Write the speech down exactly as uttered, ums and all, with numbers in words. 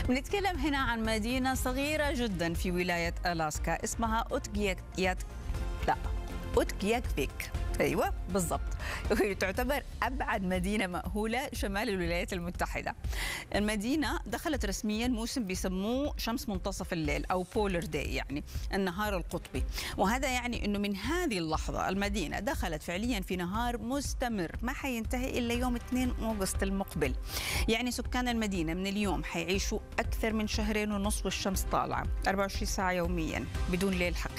بنتكلم هنا عن مدينة صغيرة جدا في ولاية ألاسكا اسمها أوتكياك لا أوتكياكفيك. ايوه بالضبط، وهي تعتبر ابعد مدينه مأهوله شمال الولايات المتحده. المدينه دخلت رسميا موسم بيسموه شمس منتصف الليل او بولر داي، يعني النهار القطبي، وهذا يعني انه من هذه اللحظه المدينه دخلت فعليا في نهار مستمر ما حينتهي الا يوم اثنين أغسطس المقبل. يعني سكان المدينه من اليوم حيعيشوا اكثر من شهرين ونص والشمس طالعه أربعة وعشرين ساعه يوميا بدون ليل حقيقي.